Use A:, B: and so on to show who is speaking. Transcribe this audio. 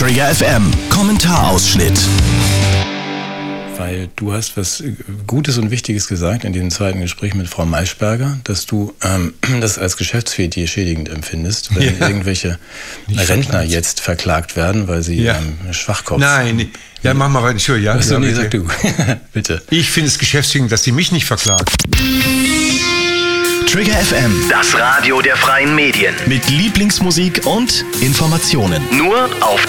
A: Trigger FM Kommentarausschnitt.
B: Weil du hast was Gutes und Wichtiges gesagt in diesem zweiten Gespräch mit Frau Maischberger, dass du das als Geschäftsfetisch schädigend empfindest, wenn irgendwelche Rentner jetzt verklagt werden, weil sie Schwachkopf...
C: Nein, ja, mach mal weiter. Entschuldigung, ja.
B: Achso, nee, sag du. Bitte.
C: Ich finde es geschäftsschädigend, dass sie mich nicht verklagt.
A: Trigger FM,
D: Das Radio der freien Medien.
A: mit Lieblingsmusik und Informationen.
D: Nur auf